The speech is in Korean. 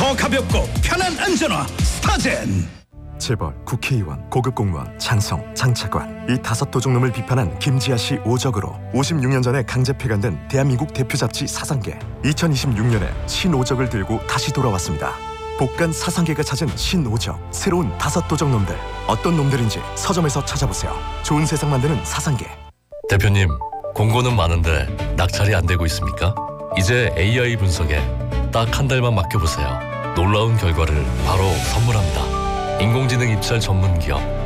더 가볍고 편한 안전화 스타젠. 재벌, 국회의원, 고급 공무원, 장성, 장차관 이 5도둑놈을 비판한 김지아 씨 오적으로 56년 전에 강제 폐간된 대한민국 대표 잡지 사상계 2026년에 신오적을 들고 다시 돌아왔습니다. 복간 사상계가 찾은 신오적 새로운 5도둑놈들 어떤 놈들인지 서점에서 찾아보세요. 좋은 세상 만드는 사상계. 대표님, 공고는 많은데 낙찰이 안 되고 있습니까? 이제 AI 분석에 딱 한 달만 맡겨보세요. 놀라운 결과를 바로 선물합니다. 인공지능 입찰 전문 기업